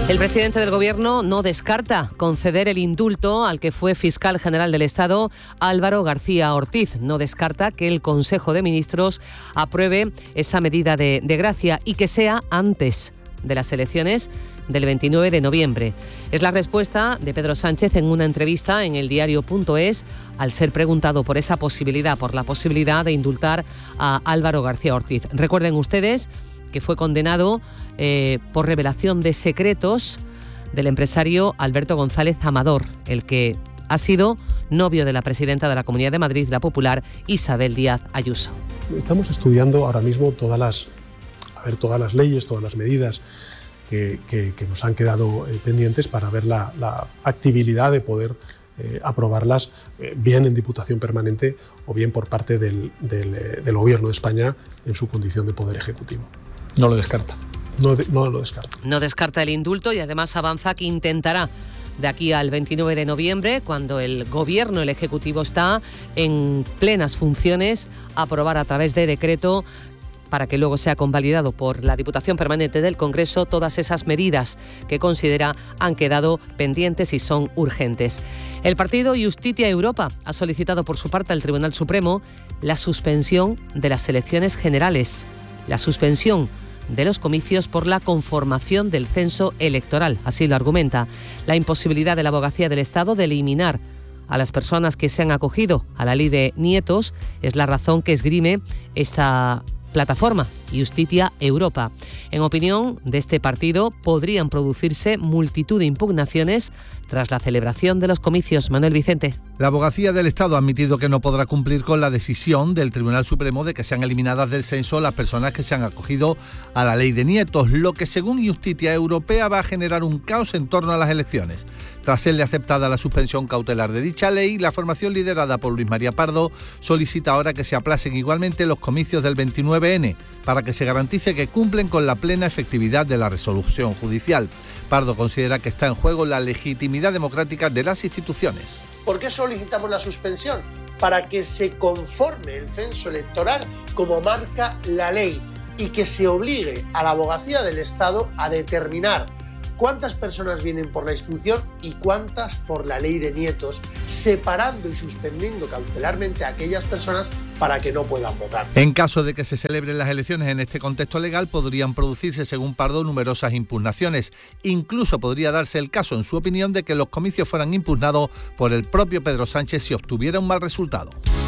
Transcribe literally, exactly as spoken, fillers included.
El presidente del Gobierno no descarta conceder el indulto al que fue fiscal general del Estado, Álvaro García Ortiz. No descarta que el Consejo de Ministros apruebe esa medida de, de gracia y que sea antes de las elecciones del veintinueve de noviembre. Es la respuesta de Pedro Sánchez en una entrevista en el diario punto es al ser preguntado por esa posibilidad, por la posibilidad de indultar a Álvaro García Ortiz. Recuerden ustedes que fue condenado eh, por revelación de secretos del empresario Alberto González Amador, el que ha sido novio de la presidenta de la Comunidad de Madrid, la Popular, Isabel Díaz Ayuso. Estamos estudiando ahora mismo todas las, a ver, todas las leyes, todas las medidas que, que, que nos han quedado eh, pendientes para ver la, la factibilidad de poder eh, aprobarlas eh, bien en Diputación Permanente o bien por parte del, del, eh, del Gobierno de España en su condición de Poder Ejecutivo. No lo descarta. No, de, no lo descarta. No descarta el indulto y además avanza que intentará de aquí al veintinueve de noviembre, cuando el Gobierno, el Ejecutivo está en plenas funciones, aprobar a través de decreto, para que luego sea convalidado por la Diputación Permanente del Congreso, todas esas medidas que considera han quedado pendientes y son urgentes. El partido Justitia Europa ha solicitado por su parte al Tribunal Supremo la suspensión de las elecciones generales, la suspensión de los comicios por la conformación del censo electoral, así lo argumenta. La imposibilidad de la Abogacía del Estado de eliminar a las personas que se han acogido a la ley de nietos es la razón que esgrime esta plataforma Justitia Europa. En opinión de este partido, podrían producirse multitud de impugnaciones tras la celebración de los comicios. Manuel Vicente. La Abogacía del Estado ha admitido que no podrá cumplir con la decisión del Tribunal Supremo de que sean eliminadas del censo las personas que se han acogido a la ley de nietos, lo que según Justitia Europea va a generar un caos en torno a las elecciones. Tras serle aceptada la suspensión cautelar de dicha ley, la formación liderada por Luis María Pardo solicita ahora que se aplacen igualmente los comicios del veintinueve ene para que se garantice que cumplen con la plena efectividad de la resolución judicial. Pardo considera que está en juego la legitimidad democrática de las instituciones. ¿Por qué solicitamos la suspensión? Para que se conforme el censo electoral como marca la ley y que se obligue a la Abogacía del Estado a determinar cuántas personas vienen por la instrucción y cuántas por la ley de nietos, separando y suspendiendo cautelarmente a aquellas personas para que no puedan votar. En caso de que se celebren las elecciones en este contexto legal, podrían producirse, según Pardo, numerosas impugnaciones. Incluso podría darse el caso, en su opinión, de que los comicios fueran impugnados por el propio Pedro Sánchez si obtuviera un mal resultado.